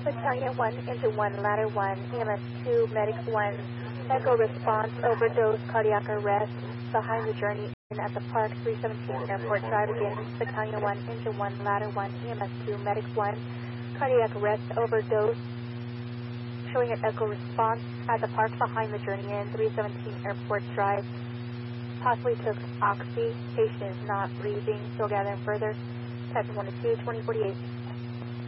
Battalion 1, Engine 1, Ladder 1, EMS 2, Medics 1, Echo Response, Overdose, Cardiac Arrest, Behind the Journey, in at the Park, 317 Airport Drive again, Battalion 1, Engine 1, Ladder 1, EMS 2, Medics 1, Cardiac Arrest, Overdose, showing an Echo Response at the Park Behind the Journey in 317 Airport Drive, possibly took oxy, patient is not breathing, still gathering further, Type 1 to 2, 2048.